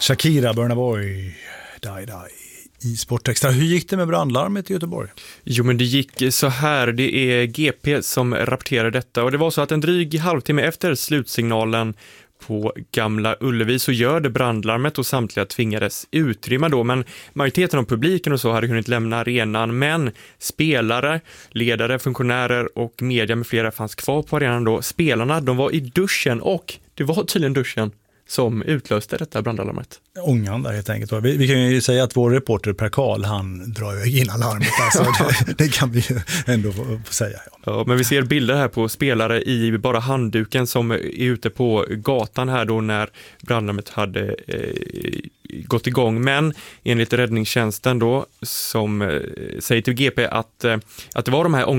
Shakira, Burna Boy, Die i Sportextra. Hur gick det med brandlarmet i Göteborg? Jo, men det gick så här. Det är GP som rapporterar detta. Och det var så att en dryg halvtimme efter slutsignalen på Gamla Ullevi så gör det brandlarmet och samtliga tvingades utrymma då. Men majoriteten av publiken och så hade hunnit lämna arenan. Men spelare, ledare, funktionärer och media med flera fanns kvar på arenan då. Spelarna, de var i duschen och det var tydligen duschen som utlöste detta brandalarmet. Ångan där helt enkelt. Vi kan ju säga att vår reporter Per Karl, han drar ju in alarmet. Alltså, det kan vi ju ändå få säga. Ja, men vi ser bilder här på spelare i bara handduken som är ute på gatan här då när brandlarmet hade gått igång. Men enligt räddningstjänsten då som säger till GP att det var de här